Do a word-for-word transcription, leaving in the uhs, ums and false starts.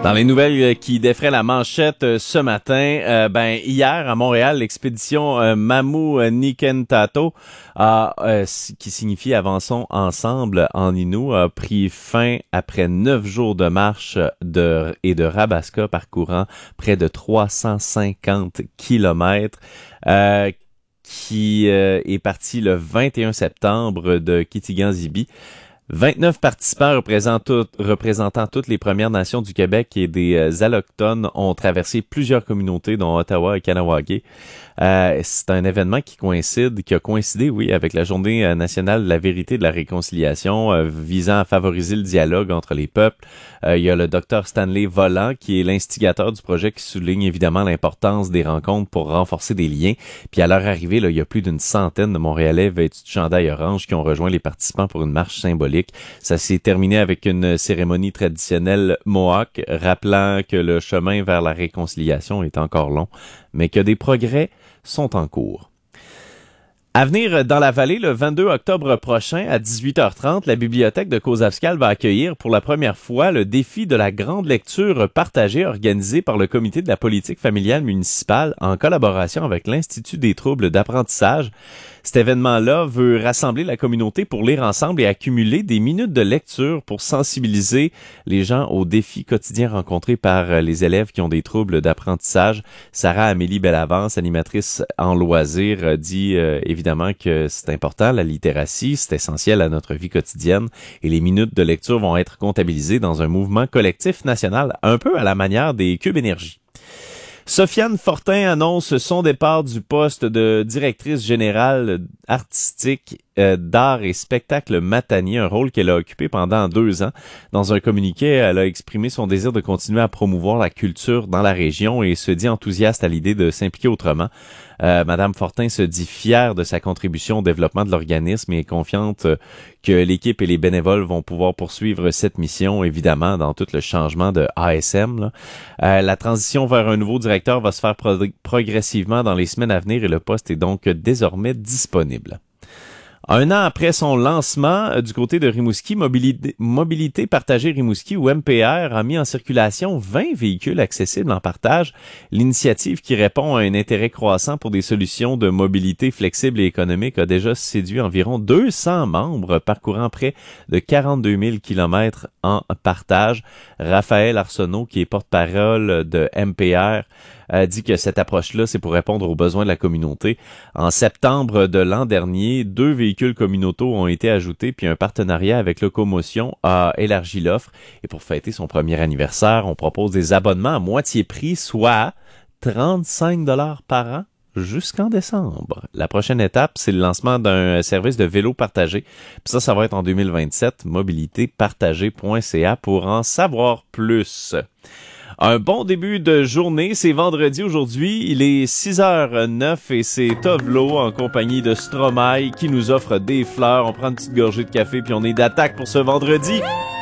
Dans les nouvelles qui défraient la manchette ce matin, euh, ben hier à Montréal, l'expédition euh, Mamu Nikentato, a, euh, qui signifie avançons ensemble en Innu, a pris fin après neuf jours de marche de, et de rabasca parcourant près de trois cent cinquante kilomètres. Euh, qui euh, est parti le vingt et un septembre de Kitigan-Zibi. vingt-neuf participants représentant, tout, représentant toutes les Premières Nations du Québec et des euh, Allochtones ont traversé plusieurs communautés, dont Ottawa et Kahnawake. Euh, c'est un événement qui coïncide, qui a coïncidé, oui, avec la Journée nationale de la vérité et de la réconciliation, euh, visant à favoriser le dialogue entre les peuples. Euh, il y a le docteur Stanley Volant, qui est l'instigateur du projet, qui souligne évidemment l'importance des rencontres pour renforcer des liens. Puis à leur arrivée, là, il y a plus d'une centaine de Montréalais vêtus de chandail orange qui ont rejoint les participants pour une marche symbolique. Ça s'est terminé avec une cérémonie traditionnelle Mohawk, rappelant que le chemin vers la réconciliation est encore long, mais que des progrès sont en cours. À venir dans la vallée, le vingt-deux octobre prochain, à dix-huit heures trente, la bibliothèque de Cozabscal va accueillir pour la première fois le défi de la grande lecture partagée organisé par le Comité de la politique familiale municipale en collaboration avec l'Institut des troubles d'apprentissage. Cet événement-là veut rassembler la communauté pour lire ensemble et accumuler des minutes de lecture pour sensibiliser les gens aux défis quotidiens rencontrés par les élèves qui ont des troubles d'apprentissage. Sarah Amélie Bellavance, animatrice en loisirs, dit euh, évidemment que c'est important, la littératie, c'est essentiel à notre vie quotidienne et les minutes de lecture vont être comptabilisées dans un mouvement collectif national, un peu à la manière des Cube Énergie. Sofiane Fortin annonce son départ du poste de directrice générale artistique euh, d'art et spectacle Matanier, un rôle qu'elle a occupé pendant deux ans. Dans un communiqué, elle a exprimé son désir de continuer à promouvoir la culture dans la région et se dit enthousiaste à l'idée de s'impliquer autrement. Euh, Madame Fortin se dit fière de sa contribution au développement de l'organisme et est confiante euh, que l'équipe et les bénévoles vont pouvoir poursuivre cette mission, évidemment, dans tout le changement de A S M. Là. Euh, la transition vers un nouveau directeur va se faire pro- progressivement dans les semaines à venir et le poste est donc désormais disponible. Un an après son lancement, euh, du côté de Rimouski, Mobilité, Mobilité partagée Rimouski ou M P R a mis en circulation vingt véhicules accessibles en partage. L'initiative qui répond à un intérêt croissant pour des solutions de mobilité flexible et économique a déjà séduit environ deux cents membres parcourant près de quarante-deux mille kilomètres en partage. Raphaël Arsenault, qui est porte-parole de M P R, a dit que cette approche-là, c'est pour répondre aux besoins de la communauté. En septembre de l'an dernier, deux véhicules communautaux ont été ajoutés, puis un partenariat avec Locomotion a élargi l'offre. Et pour fêter son premier anniversaire, on propose des abonnements à moitié prix, soit trente-cinq dollars par an jusqu'en décembre. La prochaine étape, c'est le lancement d'un service de vélo partagé. Puis ça, ça va être en deux mille vingt-sept. mobilité partagée point c a pour en savoir plus. Un bon début de journée, c'est vendredi aujourd'hui, il est six heures neuf et c'est Tovlo en compagnie de Stromae qui nous offre des fleurs. On prend une petite gorgée de café puis on est d'attaque pour ce vendredi.